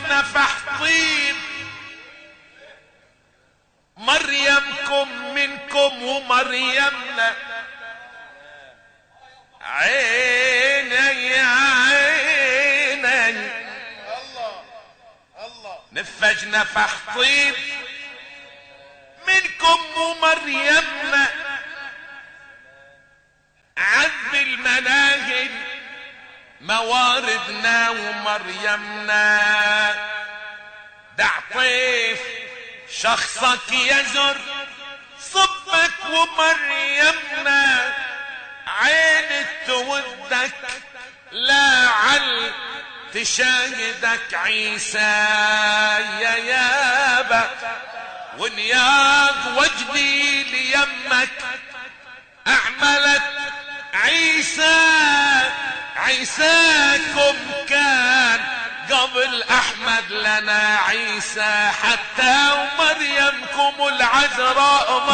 نفح طيب مريمكم منكم ومريمنا عيني يا عيني نفج نفح طيب منكم ومريمنا عذب المناهل مواردنا ومريمنا دع طيف شخصك يزر صبك ومريمنا عين تودك لا عل تشاهدك عيسى يا يابا ونياض وجدي ليمك اعملت عيساكم كان قبل احمد لنا عيسى حتى ومريمكم العذراء